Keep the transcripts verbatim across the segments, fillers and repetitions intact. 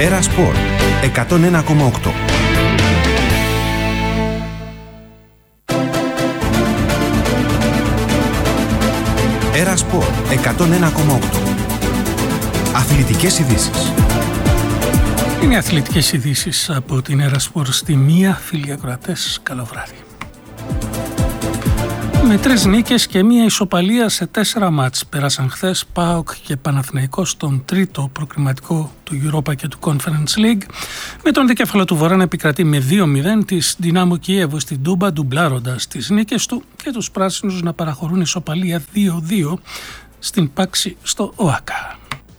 Έρα Σπορ εκατόν ένα κόμμα οκτώ. Έρα Σπορ εκατόν ένα κόμμα οκτώ. Αθλητικές ειδήσεις. Είναι αθλητικές ειδήσεις από την Έρα Σπορ στη μία. Φίλοι ακροατές, καλό βράδυ. Με τρεις νίκες και μία ισοπαλία σε τέσσερα μάτς πέρασαν χθες ΠΑΟΚ και Παναθηναϊκός στον τρίτο προκριματικό του Europa και του Conference League, με τον δικέφαλο του Βορρά να επικρατεί με δύο μηδέν της Δυνάμο Κιέβου στην Τούμπα, ντουμπλάροντας τις νίκες του, και τους πράσινους να παραχωρούν ισοπαλία δύο δύο στην Πάξη στο ΟΑΚΑ.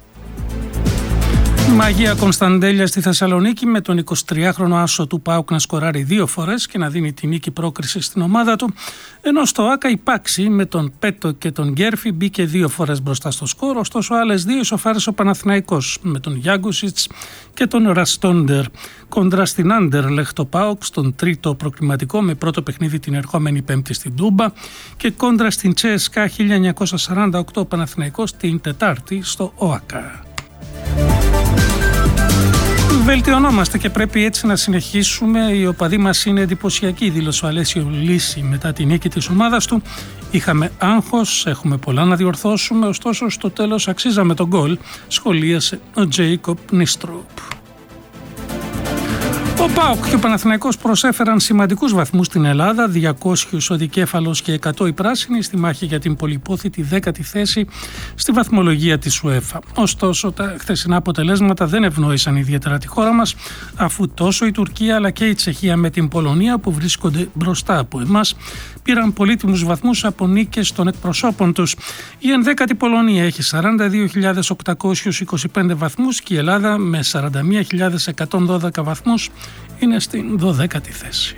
Μαγεία Κωνσταντέλια στη Θεσσαλονίκη, με τον εικοσιτριάχρονο άσο του ΠΑΟΚ να σκοράρει δύο φορές και να δίνει τη νίκη πρόκριση στην ομάδα του, ενώ στο ΆΚΑ η Πάξη με τον Πέτο και τον Γκέρφη μπήκε δύο φορές μπροστά στο σκορ, ωστόσο άλλες δύο ισοφάρισε ο Παναθηναϊκός με τον Γιάγκουσιτς και τον Ραστόντερ. Κόντρα στην Άντερλεχτ το ΠΑΟΚ στον τρίτο προκριματικό, με πρώτο παιχνίδι την ερχόμενη Πέμπτη στην Τούμπα, και κόντρα στην Τσέσκα χίλια εννιακόσια σαράντα οκτώ ο Παναθηναϊκός την Τετάρτη στο ΟΑΚΑ. Βελτιωνόμαστε και πρέπει έτσι να συνεχίσουμε. Οι οπαδοί μας είναι εντυπωσιακοί, δήλωσε ο Αλέσιο Λύση μετά τη νίκη της ομάδας του. Είχαμε άγχος, έχουμε πολλά να διορθώσουμε, ωστόσο στο τέλος αξίζαμε τον γκολ, σχολίασε ο Τζέικοπ Νίστροπ. Ο ΠΑΟΚ και ο Παναθηναϊκός προσέφεραν σημαντικούς βαθμούς στην Ελλάδα, διακόσιους ο δικέφαλος και εκατό οι πράσινοι, στη μάχη για την πολυπόθητη δέκατη θέση στη βαθμολογία της UEFA. Ωστόσο, τα χθεσινά αποτελέσματα δεν ευνόησαν ιδιαίτερα τη χώρα μας, αφού τόσο η Τουρκία αλλά και η Τσεχία με την Πολωνία, που βρίσκονται μπροστά από εμάς, πήραν πολύτιμους βαθμούς από νίκες των εκπροσώπων τους. Η ενδέκατη Πολωνία έχει σαράντα δύο χιλιάδες οκτακόσιους είκοσι πέντε βαθμούς και η Ελλάδα με σαράντα μία χιλιάδες εκατόν δώδεκα βαθμούς είναι στην δωδέκατη θέση.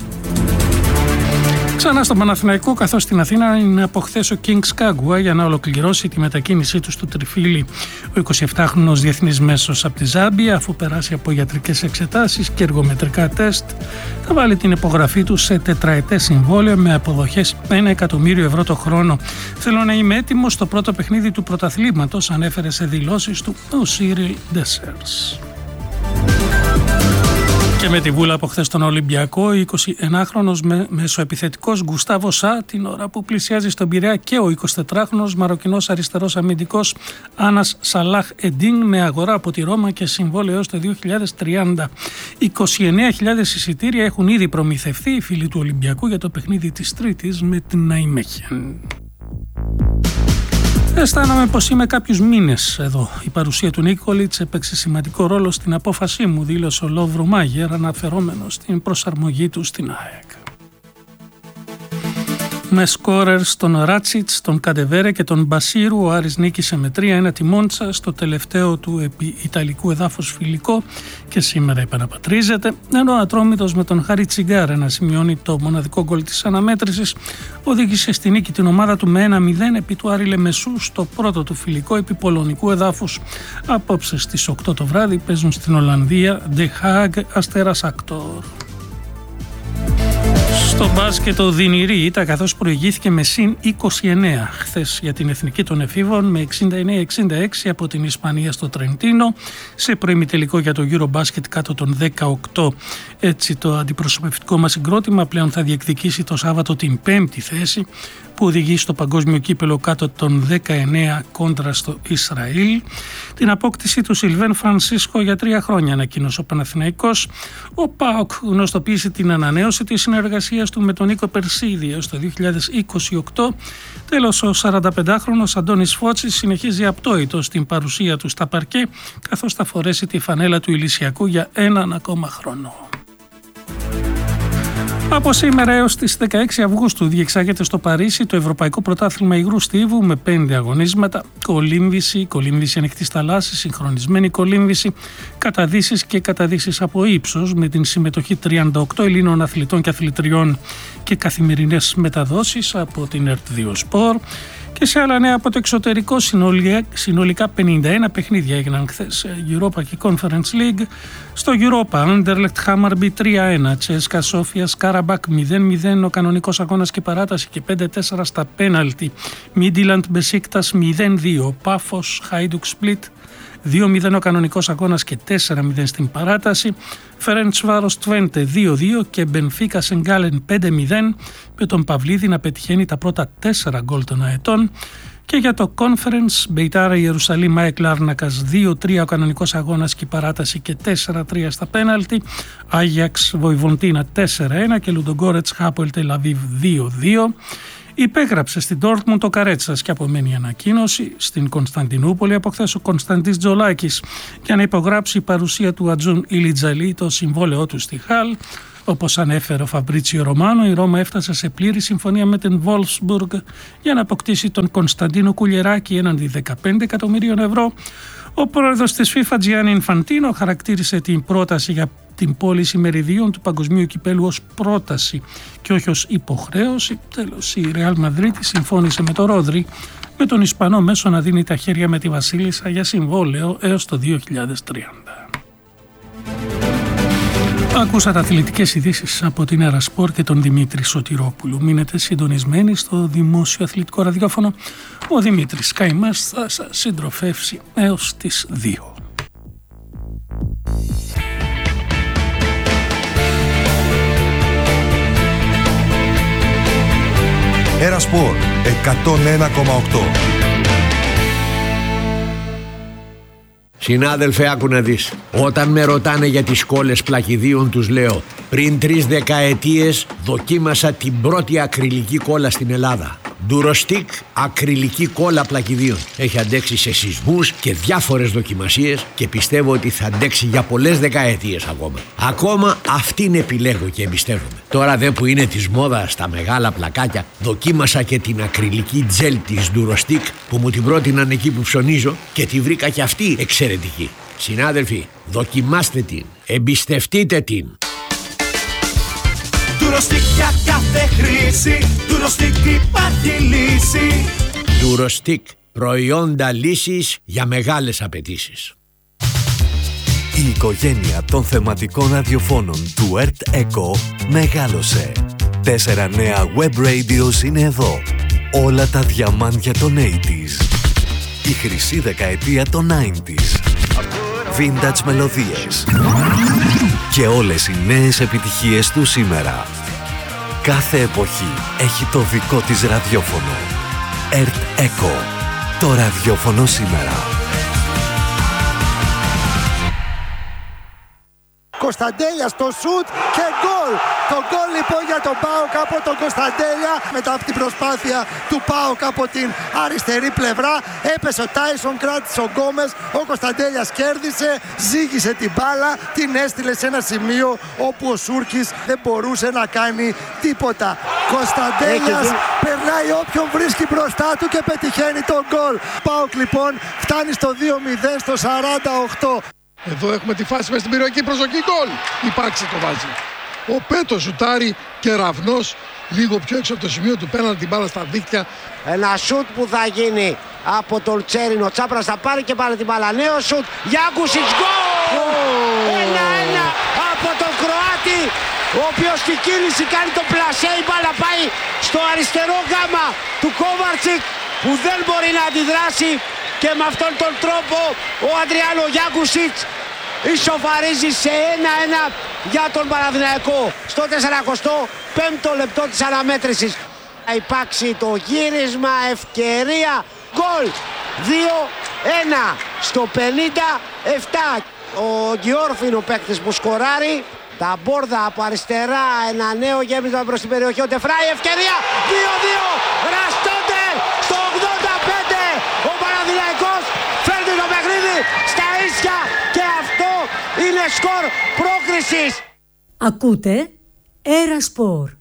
Ξανά στον Παναθηναϊκό, καθώς στην Αθήνα είναι από χθες ο Kings Kagua για να ολοκληρώσει τη μετακίνησή του στο τριφύλι ο εικοσιεπτάχρονος διεθνής μέσος από τη Ζάμπια, αφού περάσει από ιατρικές εξετάσεις και εργομετρικά τεστ, θα βάλει την υπογραφή του σε τετραετές συμβόλαιο με αποδοχές ένα εκατομμύριο ευρώ το χρόνο. Θέλω να είμαι έτοιμος στο πρώτο παιχνίδι του πρωταθλήματος, ανέφερε σε δηλώσεις του ο Σίριλ Ντέσσερς. Και με τη βούλα από χθες τον Ολυμπιακό, ο εικοσιενάχρονος με μεσοεπιθετικός Γκουστάβο Σα, την ώρα που πλησιάζει στον Πειραιά και ο εικοσιτετράχρονος μαροκινός αριστερός αμυντικός Άνας Σαλάχ Εντίν, με αγορά από τη Ρώμα και συμβόλαιο έως το δύο χιλιάδες τριάντα. είκοσι εννέα χιλιάδες εισιτήρια έχουν ήδη προμηθευτεί οι φίλοι του Ολυμπιακού για το παιχνίδι της Τρίτης με την Ναϊμέχεν. Αισθάνομαι πως είμαι κάποιους μήνες εδώ. Η παρουσία του Νίκολιτς έπαιξε σημαντικό ρόλο στην απόφασή μου, δήλωσε ο Λόβρου Μάγερ, αναφερόμενος στην προσαρμογή του στην ΑΕΚ. Με σκόρερς τον Ράτσιτς, τον Καντεβέρε και τον Μπασίρου, ο Άρης νίκησε με τρία ένα τη Μόντσα στο τελευταίο του επί Ιταλικού εδάφους φιλικό και σήμερα επαναπατρίζεται, ενώ ο Ατρόμητος με τον Χάρη Τσιγκάρα να σημειώνει το μοναδικό γκολ της αναμέτρησης οδήγησε στη νίκη την ομάδα του με ένα μηδέν επί του Άρη Λεμεσού στο πρώτο του φιλικό επί πολωνικού εδάφους. Απόψε στις οκτώ το βράδυ παίζουν στην Ολλανδία The Hague Αστέρα Ακτόρ. Στο μπάσκετ ο Δινηρή ήταν, καθώς προηγήθηκε με συν είκοσι εννέα χθες για την εθνική των εφήβων με εξήντα εννέα εξήντα έξι από την Ισπανία στο Τρεντίνο, σε προημιτελικό για το Eurobasket κάτω των δεκαοκτώ. Έτσι το αντιπροσωπευτικό μας συγκρότημα πλέον θα διεκδικήσει το Σάββατο την πέμπτη θέση, που οδηγεί στο παγκόσμιο κύπελο κάτω των δεκαεννέα κόντρα στο Ισραήλ. Την απόκτηση του Σιλβέν Φρανσίσκο για τρία χρόνια, ανακοίνωσε ο Παναθηναϊκός. Ο ΠΑΟΚ γνωστοποίησε την ανανέωση της συνεργασίας του με τον Νίκο Περσίδη έως το δύο χιλιάδες είκοσι οκτώ. Τέλος, ο σαρανταπεντάχρονος Αντώνης Φώτσης συνεχίζει απτόητος στην παρουσία του στα παρκέ, καθώς θα φορέσει τη φανέλα του Ηλυσιακού για έναν ακόμα χρόνο. Από σήμερα έως τις δεκαέξι Αυγούστου διεξάγεται στο Παρίσι το Ευρωπαϊκό Πρωτάθλημα Υγρού Στίβου με πέντε αγωνίσματα: κολύμβηση, κολύμβηση ανοιχτής θαλάσσης, συγχρονισμένη κολύμβηση, καταδύσεις και καταδύσεις από ύψος, με την συμμετοχή τριάντα οκτώ Ελλήνων αθλητών και αθλητριών και καθημερινές μεταδόσεις από την ΕΡΤ δύο Σπορ. Και σε άλλα νέα από το εξωτερικό, συνολικά πενήντα ένα παιχνίδια έγιναν χθες Europa και Conference League. Στο Europa, Anderlecht Hammarby τρία ένα, Τσέσκα Σόφια Σκάραμπακ μηδέν μηδέν ο κανονικός αγώνας και παράταση και πέντε τέσσερα στα πέναλτι. Midtjylland Besiktas μηδέν δύο, Πάφος Hajduk Split δύο μηδέν ο κανονικός αγώνας και τέσσερα μηδέν στην παράταση. Φερεντσβάρος Τβέντε δύο δύο και Μπενφίκα Σενγκάλεν πέντε μηδέν, με τον Παυλίδη να πετυχαίνει τα πρώτα τέσσερα γκολ των αετών. Και για το Conference, Μπεϊτάρα Ιερουσαλήμ ΑΕΚ Λάρνακας δύο τρία ο κανονικός αγώνας και η παράταση και τέσσερα τρία στα πέναλτι. Άγιαξ Βοϊβοντίνα τέσσερα ένα και Λουντογκόρετς Χάπολ Τελ Αβίβ δύο δύο. Υπέγραψε στην Ντόρτμουντ το Καρέτσας και απομένει ανακοίνωση. Στην Κωνσταντινούπολη από χθες ο Κωνσταντής Τζολάκης για να υπογράψει η παρουσία του Ατζούν Ιλιτζαλή το συμβόλαιό του στη Χαλ. Όπως ανέφερε ο Φαμπρίτσιο Ρωμάνο, η Ρώμα έφτασε σε πλήρη συμφωνία με την Βόλφσμπουργκ για να αποκτήσει τον Κωνσταντίνο Κουλιεράκη έναντι δεκαπέντε εκατομμυρίων ευρώ. Ο πρόεδρος της FIFA, Τζιάννι Ινφαντίνο, χαρακτήρισε την πρόταση για την πώληση μεριδίων του Παγκοσμίου Κυπέλου ως πρόταση και όχι ως υποχρέωση. Τέλος, η Ρεάλ Μαδρίτη συμφώνησε με τον Ρόδρι, με τον Ισπανό μέσο να δίνει τα χέρια με τη Βασίλισσα για συμβόλαιο έως το δύο χιλιάδες τριάντα. Ακούσατε αθλητικές ειδήσεις από την Έρα Σπορ και τον Δημήτρη Σωτηρόπουλο. Μείνετε συντονισμένοι στο δημόσιο αθλητικό ραδιόφωνο. Ο Δημήτρης Καημάς θα σας συντροφεύσει έως τις δύο. Έρα Σπορ εκατόν ένα κόμμα οκτώ. Συνάδελφε, άκου να δεις. Όταν με ρωτάνε για τις κόλλες πλακιδίων, τους λέω: πριν τρεις δεκαετίες δοκίμασα την πρώτη ακριλική κόλλα στην Ελλάδα. Durostic ακριλική κόλλα πλακιδίων. Έχει αντέξει σε σεισμούς και διάφορες δοκιμασίες και πιστεύω ότι θα αντέξει για πολλές δεκαετίες ακόμα. Ακόμα αυτήν επιλέγω και εμπιστεύομαι. Τώρα δε που είναι της μόδας στα μεγάλα πλακάκια, δοκίμασα και την ακριλική τζέλ της Durostic που μου την πρότειναν εκεί που ψωνίζω και τη βρήκα και αυτή εξαιρετική. Συνάδελφοι, δοκιμάστε την, εμπιστευτείτε την. Durostic για κάθε χρήση, Durostic υπάρχει λύση. Durostic, προϊόντα λύσης για μεγάλες απαιτήσεις. Η οικογένεια των θεματικών ραδιοφώνων του Earth Echo μεγάλωσε. Τέσσερα νέα web radios είναι εδώ. Όλα τα διαμάντια των ογδόντα. Η χρυσή δεκαετία των ενενήντα. Vintage μελωδίες. Και όλες οι νέες επιτυχίες του σήμερα. Κάθε εποχή έχει το δικό της ραδιόφωνο. Earth Echo. Το ραδιόφωνο σήμερα. Κωνσταντέλια στο σουτ και γκολ. Το γκολ λοιπόν για τον ΠΑΟΚ από τον Κωνσταντέλια. Μετά από την προσπάθεια του ΠΑΟΚ από την αριστερή πλευρά, έπεσε ο Τάισον, κράτησε ο Γκόμες. Ο Κωνσταντέλιας κέρδισε, ζύγισε την μπάλα, την έστειλε σε ένα σημείο όπου ο Σούρκης δεν μπορούσε να κάνει τίποτα. Κωνσταντέλιας περνάει όποιον βρίσκει μπροστά του και πετυχαίνει τον γκολ. ΠΑΟΚ λοιπόν φτάνει στο δύο μηδέν στο σαράντα οκτώ. Εδώ έχουμε τη φάση μες στην περιοχή, προσοχή, γκολ! Υπάρξει το βάζει. Ο Πέτος ζουτάρει και ραυνός λίγο πιο έξω από το σημείο του πέναλτι, την μπάλα στα δίκτυα. Ένα σουτ που θα γίνει από τον Τσέριν, ο Τσάπρας θα πάρει και πάλι την μπάλα. Νέο σουτ, Γιάκουσιτς, γκολ! Ένα-ένα από τον Κροάτη, ο οποίος στην κίνηση κάνει το πλασέ, η μπάλα πάει στο αριστερό γάμα του Κόβαρτσικ που δεν μπορεί να αντιδράσει. Και με αυτόν τον τρόπο ο Αντριάνο Γιάκουσιτς ισοφαρίζει σε ένα-ένα για τον Παναθηναϊκό στο σαράντα πέμπτο λεπτό της αναμέτρησης. Θα υπάρξει το γύρισμα, ευκαιρία, γκολ, δύο ένα στο πενήντα επτά. Ο Γιόρφ είναι ο παίκτης που σκοράρει. Τα Μπόρδα από αριστερά, ένα νέο γέμισμα προς την περιοχή, ο Ντεφράι, ευκαιρία, δύο δύο, ραστόνται στο ογδόντα πέντε. Ο Παναθηναϊκός φέρνει το παιχνίδι στα ίσια και αυτό είναι σκορ πρόκρισης. Ακούτε Έρα Σπορ.